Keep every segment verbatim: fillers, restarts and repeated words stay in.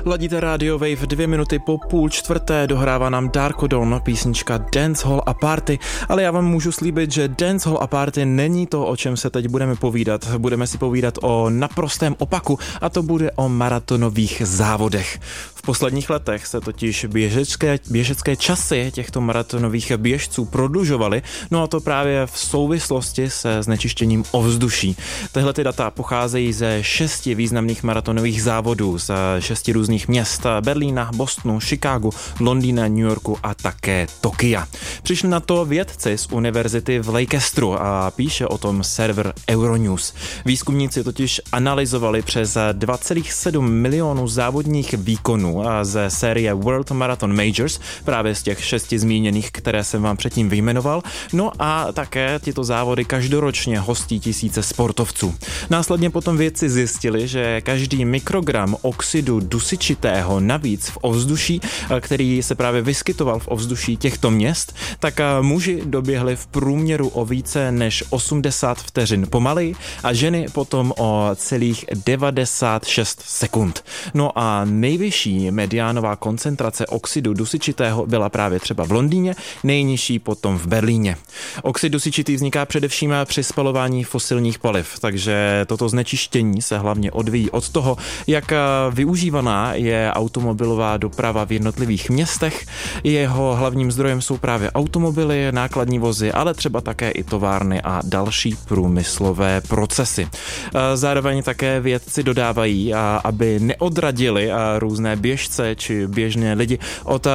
Ladíte Radio Wave dvě minuty po půl čtvrté, dohrává nám Darko Dawn, písnička Dancehall a Party, ale já vám můžu slíbit, že Dancehall a Party není to, o čem se teď budeme povídat. Budeme si povídat o naprostém opaku a to bude o maratonových závodech. V posledních letech se totiž běžecké, běžecké časy těchto maratonových běžců prodlužovaly, no a to právě v souvislosti se znečištěním ovzduší. Tyhle ty data pocházejí ze šesti významných maratonových závodů z šesti různých měst: Berlína, Bostonu, Chicagu, Londýna, New Yorku a také Tokia. Přišli na to vědci z univerzity v Leicesteru a píše o tom server Euronews. Výzkumníci totiž analyzovali přes dva celá sedm milionů závodních výkonů ze série World Marathon Majors, právě z těch šesti zmíněných, které jsem vám předtím vyjmenoval. No a také tyto závody každoročně hostí tisíce sportovců. Následně potom vědci zjistili, že každý mikrogram oxidu dusičitého navíc v ovzduší, který se právě vyskytoval v ovzduší těchto měst, tak muži doběhli v průměru o více než osmdesát vteřin pomaleji a ženy potom o celých devadesát šest sekund. No a nejvyšší mediánová koncentrace oxidu dusičitého byla právě třeba v Londýně, nejnižší potom v Berlíně. Oxid dusičitý vzniká především při spalování fosilních paliv, takže toto znečištění se hlavně odvíjí od toho, jak využívaná je automobilová doprava v jednotlivých městech. Jeho hlavním zdrojem jsou právě automobily, nákladní vozy, ale třeba také i továrny a další průmyslové procesy. Zároveň také vědci dodávají, aby neodradili různé běžce či běžné lidi od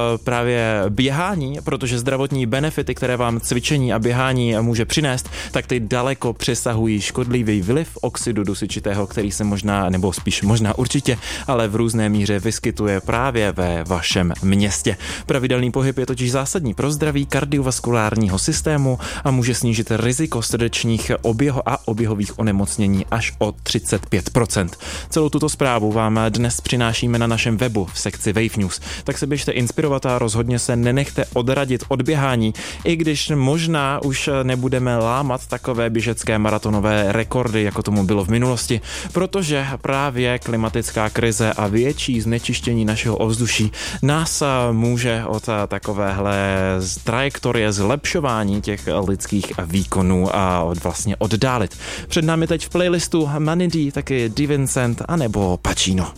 právě běhání, protože zdravotní benefity, které vám cvičení a běhání může přinést, tak ty daleko přesahují škodlivý vliv oxidu dusičitého, který se možná, nebo spíš možná určitě, ale v různé míře vyskytuje právě ve vašem městě. Pravidelný pohyb je totiž zásadní pro zdraví kardiovaskulárního systému a může snížit riziko srdečních oběho a oběhových onemocnění až o třicet pět procent. Celou tuto zprávu vám dnes přinášíme na našem webu v sekci Wave News. Tak se běžte inspirovat a rozhodně se nenechte odradit od běhání, i když možná už nebudeme lámat takové běžecké maratonové rekordy, jako tomu bylo v minulosti, protože právě klimatická krize a větší znečištění našeho ovzduší nás může od takovéhle trajektorie zlepšování těch lidských výkonů a od vlastně oddálit. Před námi teď v playlistu Money D, taky DeVincent a nebo Pacino.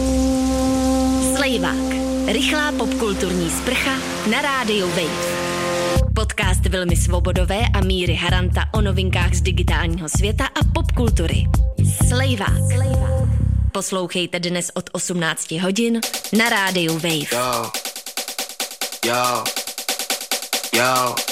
Slejvák. Rychlá popkulturní sprcha na rádiu Wave. Podcast Vilmy Svobodové a Míry Haranta o novinkách z digitálního světa a popkultury. Slejvák. Poslouchejte dnes od osmnácti hodin na rádiu Wave. Yo, yo, yo.